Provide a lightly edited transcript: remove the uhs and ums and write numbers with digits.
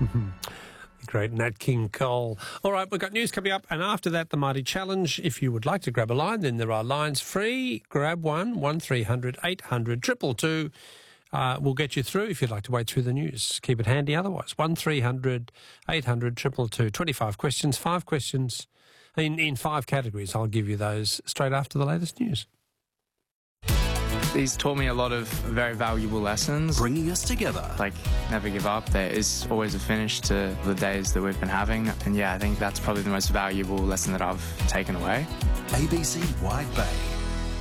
Great Nat King Cole. All right, we've got news coming up, and after that, the Mighty Challenge. If you would like to grab a line, then there are lines free. Grab one, 1300 800 222. We'll get you through if you'd like to wait through the news. Keep it handy otherwise. 1300 800 222. 25 questions, 5 questions in 5 categories. I'll give you those straight after the latest news. He's taught me a lot of very valuable lessons. Bringing us together. Like, never give up. There is always a finish to the days that we've been having. And yeah, I think that's probably the most valuable lesson that I've taken away. ABC Wide Bay.